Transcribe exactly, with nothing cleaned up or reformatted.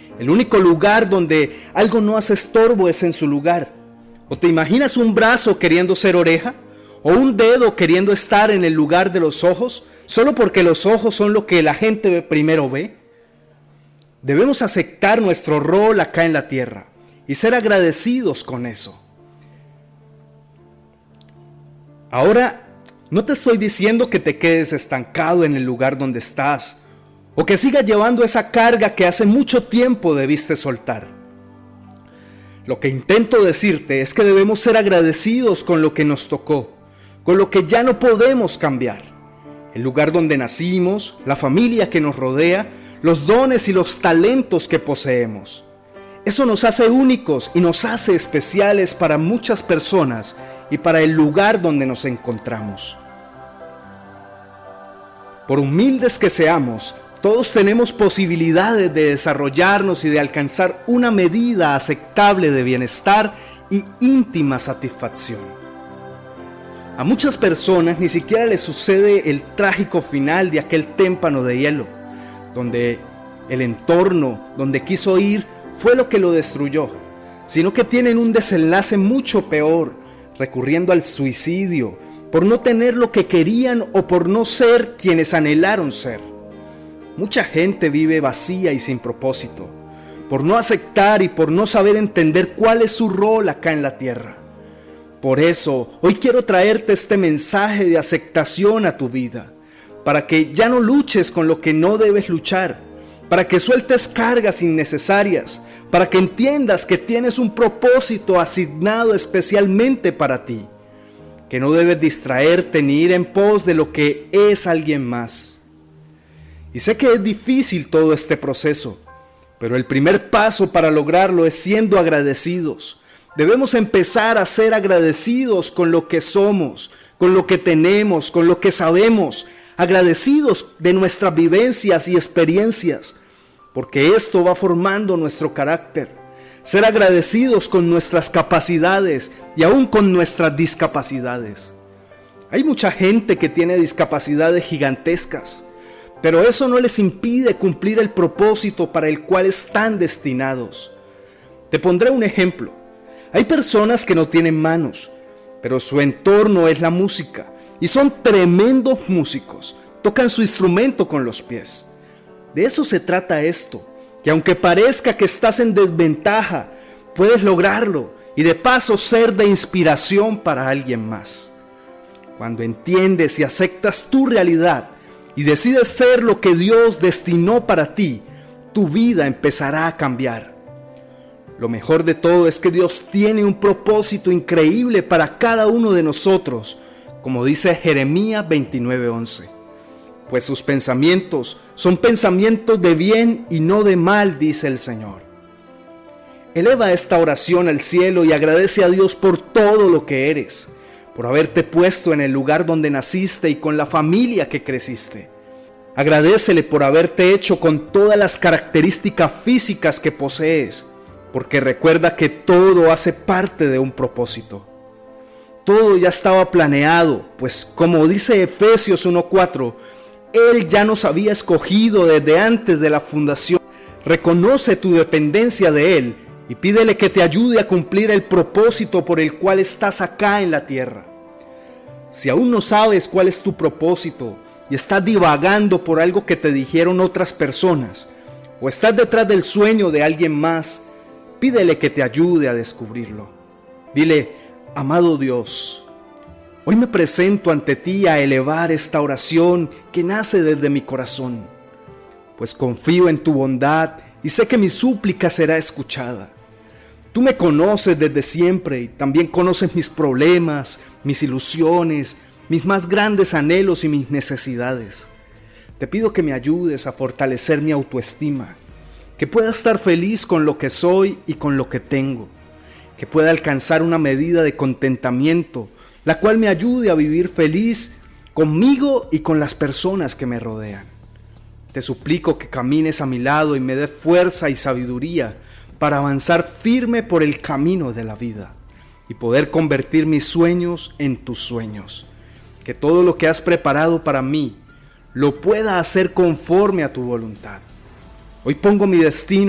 El único lugar donde algo no hace estorbo es en su lugar. ¿O te imaginas un brazo queriendo ser oreja? ¿O un dedo queriendo estar en el lugar de los ojos? ¿Solo porque los ojos son lo que la gente primero ve? Debemos aceptar nuestro rol acá en la tierra y ser agradecidos con eso. Ahora, no te estoy diciendo que te quedes estancado en el lugar donde estás o que sigas llevando esa carga que hace mucho tiempo debiste soltar. Lo que intento decirte es que debemos ser agradecidos con lo que nos tocó, con lo que ya no podemos cambiar. El lugar donde nacimos, la familia que nos rodea, los dones y los talentos que poseemos. Eso nos hace únicos y nos hace especiales para muchas personas y para el lugar donde nos encontramos. Por humildes que seamos, todos tenemos posibilidades de desarrollarnos y de alcanzar una medida aceptable de bienestar y íntima satisfacción. A muchas personas ni siquiera les sucede el trágico final de aquel témpano de hielo, donde el entorno donde quiso ir fue lo que lo destruyó, sino que tienen un desenlace mucho peor, recurriendo al suicidio, por no tener lo que querían o por no ser quienes anhelaron ser. Mucha gente vive vacía y sin propósito, por no aceptar y por no saber entender cuál es su rol acá en la tierra. Por eso, hoy quiero traerte este mensaje de aceptación a tu vida, para que ya no luches con lo que no debes luchar, para que sueltes cargas innecesarias, para que entiendas que tienes un propósito asignado especialmente para ti, que no debes distraerte ni ir en pos de lo que es alguien más. Y sé que es difícil todo este proceso, pero el primer paso para lograrlo es siendo agradecidos. Debemos empezar a ser agradecidos con lo que somos, con lo que tenemos, con lo que sabemos, agradecidos de nuestras vivencias y experiencias, porque esto va formando nuestro carácter. Ser agradecidos con nuestras capacidades y aún con nuestras discapacidades. Hay mucha gente que tiene discapacidades gigantescas, pero eso no les impide cumplir el propósito para el cual están destinados. Te pondré un ejemplo. Hay personas que no tienen manos, pero su entorno es la música y son tremendos músicos, tocan su instrumento con los pies. De eso se trata esto, que aunque parezca que estás en desventaja, puedes lograrlo y de paso ser de inspiración para alguien más. Cuando entiendes y aceptas tu realidad y decides ser lo que Dios destinó para ti, tu vida empezará a cambiar. Lo mejor de todo es que Dios tiene un propósito increíble para cada uno de nosotros, como dice Jeremías veintinueve once. Pues sus pensamientos son pensamientos de bien y no de mal, dice el Señor. Eleva esta oración al cielo y agradece a Dios por todo lo que eres, por haberte puesto en el lugar donde naciste y con la familia que creciste. Agradécele por haberte hecho con todas las características físicas que posees, porque recuerda que todo hace parte de un propósito. Todo ya estaba planeado, pues como dice Efesios uno cuatro, Él ya nos había escogido desde antes de la fundación. Reconoce tu dependencia de Él y pídele que te ayude a cumplir el propósito por el cual estás acá en la tierra. Si aún no sabes cuál es tu propósito y estás divagando por algo que te dijeron otras personas, o estás detrás del sueño de alguien más, pídele que te ayude a descubrirlo. Dile: amado Dios, hoy me presento ante ti a elevar esta oración que nace desde mi corazón, pues confío en tu bondad y sé que mi súplica será escuchada. Tú me conoces desde siempre y también conoces mis problemas, mis ilusiones, mis más grandes anhelos y mis necesidades. Te pido que me ayudes a fortalecer mi autoestima, que pueda estar feliz con lo que soy y con lo que tengo, que pueda alcanzar una medida de contentamiento, la cual me ayude a vivir feliz conmigo y con las personas que me rodean. Te suplico que camines a mi lado y me des fuerza y sabiduría para avanzar firme por el camino de la vida y poder convertir mis sueños en tus sueños. Que todo lo que has preparado para mí lo pueda hacer conforme a tu voluntad. Hoy pongo mi destino